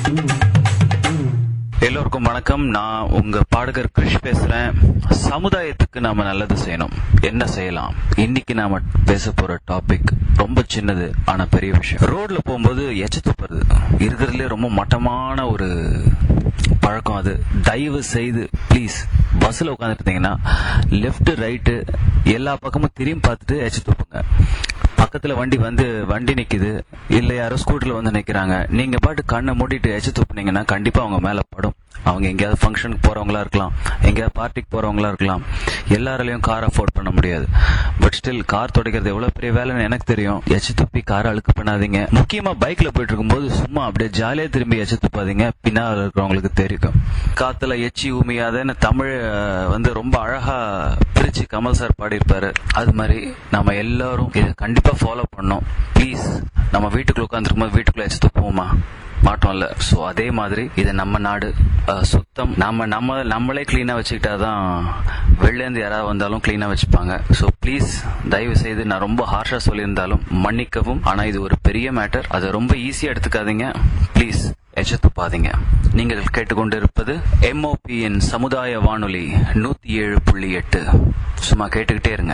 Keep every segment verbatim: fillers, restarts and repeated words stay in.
எல்லோருக்கும் வணக்கம். நான் உங்க பாடகர் கிருஷ் பேசுறேன். சமுதாயத்துக்கு நாம நல்லது செய்யணும், என்ன செய்யலாம்? இன்னைக்கு நாம பேச போற டாபிக் ரொம்ப சின்னது ஆனா பெரிய விஷயம். ரோட்ல போகும்போது எச்ச துப்புறது இருக்கிறதுலே ரொம்ப மட்டமான ஒரு பழக்கம். அது தயவு செய்து ப்ளீஸ் பஸ்ல உட்காந்துட்டு இருந்தீங்கன்னா லெப்ட் ரைட்டு எல்லா பக்கமும் திரும்பி பார்த்துட்டு எச்ச துப்புங்க. பக்கத்துல வண்டி வந்து வண்டி நிக்குது, இல்ல யாரோ ஸ்கூட்டர்ல வந்து நிக்கிறாங்க, நீங்க பாட்டு கண்ணை மூடிட்டு எச்ச துப்புனீங்கன்னா கண்டிப்பா அவங்க மேல படும். அவங்க எங்கேயாவது ஃபங்க்ஷனுக்கு போறவங்களா இருக்கலாம், எங்கேயாவது பார்ட்டிக்கு போறவங்களா இருக்கலாம். எல்லாராலையும் கார் அஃபோர்ட் பண்ண முடியாது. பட் ஸ்டில் கார் துடைக்கிறது எவ்வளவு பெரிய வேலைன்னு எனக்கு தெரியும். எச்ச துப்பி காரை அழுக்கு பண்ணாதீங்க. முக்கியமா பைக்ல போயிட்டு இருக்கும்போது சும்மா அப்படியே ஜாலியா திரும்பி எச்ச துப்பாதீங்க, பின்னால் இருக்கிறவங்களுக்கு தெரியும். காத்துல எச்சி உமியாதன்னு தமிழ் வந்து ரொம்ப அழகா பிரிச்சு கமல் சார் பாடியிருப்பாரு. அது மாதிரி நம்ம எல்லாரும் இதை கண்டிப்பா ஃபாலோ பண்ணோம். ப்ளீஸ், நம்ம வீட்டுக்குள்ள உட்காந்துருக்கும் போது வீட்டுக்குள்ள எச்ச துப்புவோமா? மாட்டோம்ல. சோ அதே மாதிரி இது நம்ம நாடு, சுத்தம். நம்ம நம்ம நம்மளே கிளீனா வச்சுக்கிட்டாதான் வெளில இருந்து யாராவது வந்தாலும் கிளீனா வச்சுப்பாங்க. சோ ப்ளீஸ் தயவு செய்து, நான் ரொம்ப ஹார்ஷா சொல்லியிருந்தாலும் மன்னிக்கவும். ஆனா இது ஒரு பெரிய மேட்டர், அதை ரொம்ப ஈஸியா எடுத்துக்காதீங்க. ப்ளீஸ் எச்ச துப்பாதீங்க. நீங்கள் கேட்டுக்கொண்டிருப்பது எம்ஓபியின் சமுதாய வானொலி நூத்தி ஏழு புள்ளி எட்டு. சும்மா கேட்டுக்கிட்டே இருங்க.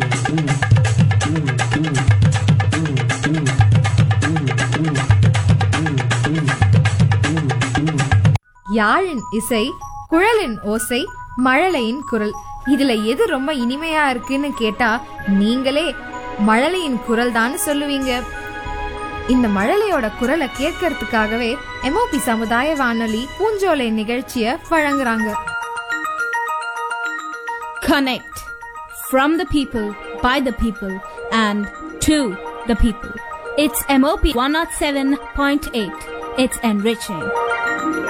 யாழின் இசை, குழலின் ஓசை, மழலையின் குரல், இதுல எது ரொம்ப இனிமையா இருக்குன்னு கேட்டா நீங்களே மழலையின் குரல் தான் சொல்லுவீங்க. இந்த மழலையோட குரலை கேட்கறதுக்காகவே எம்ஓபி சமுதாய வானொலி பூஞ்சோலை நிகழ்ச்சிய வழங்குறாங்க. Connect from the people, by the people and to the people. It's M O P one oh seven point eight. It's enriching.